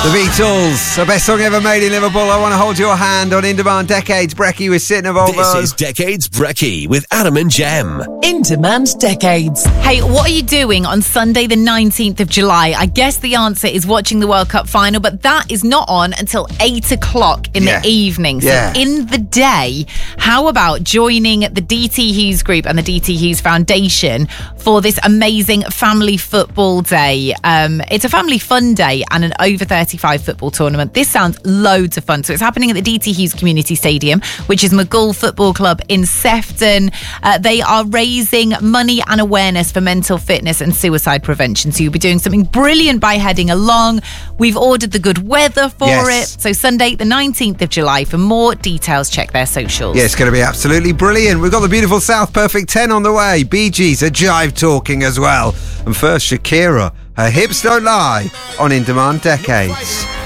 The Beatles, the best song ever made in Liverpool. I Want to Hold Your Hand on In Demand Decades. Brekkie with Sitting of Volvo. This is Decades Brekkie with Adam and Jem. In Demand Decades. Hey, what are you doing on Sunday the 19th of July? I guess the answer is watching the World Cup final, but that is not on until 8 o'clock in the evening. So in the day, how about joining the DT Hughes Group and the DT Hughes Foundation for this amazing family football day? It's a family fun day and an over 35 football tournament. This sounds loads of fun. So it's happening at the DT Hughes Community Stadium, which is McGull Football Club in Sefton. They are raising money and awareness for mental fitness and suicide prevention. So you'll be doing something brilliant by heading along. We've ordered the good weather for it. So Sunday, the 19th of July. For more details, check their socials. Yeah, it's going to be absolutely brilliant. We've got the beautiful South Perfect 10 on the way. Bee Gees are jive talking as well. And first, Shakira. Her hips don't lie on In Demand Decades.